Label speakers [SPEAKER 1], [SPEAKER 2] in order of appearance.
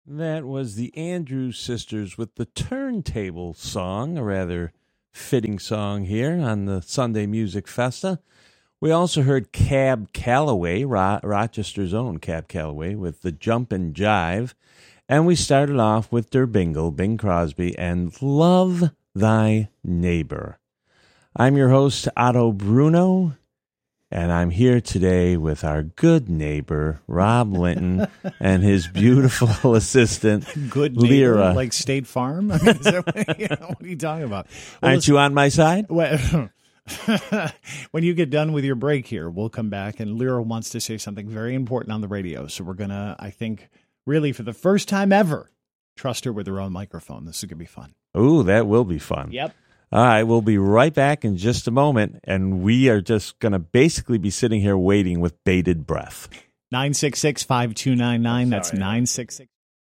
[SPEAKER 1] That was the Andrews Sisters with the Turntable Song, a rather fitting song here on the Sunday Music Festa. We also heard Cab Calloway, Rochester's own Cab Calloway, with the Jumpin' Jive. And we started off with Der Bingle, Bing Crosby, and Love Thy Neighbor. I'm your host, Otto Bruno, and I'm here today with our good neighbor, Rob Linton, and his beautiful assistant,
[SPEAKER 2] good neighbor,
[SPEAKER 1] Lyra.
[SPEAKER 2] Like State Farm? What are you talking about? Well,
[SPEAKER 1] Aren't you on my side?
[SPEAKER 2] Well, when you get done with your break here, we'll come back, and Lyra wants to say something very important on the radio. So we're going to, I think, really for the first time ever, trust her with her own microphone. This is going to be fun.
[SPEAKER 1] Ooh, that will be fun.
[SPEAKER 2] Yep.
[SPEAKER 1] All right, we'll be right back in just a moment, and we are just going to basically be sitting here waiting with bated breath.
[SPEAKER 2] 966-5299. That's 966.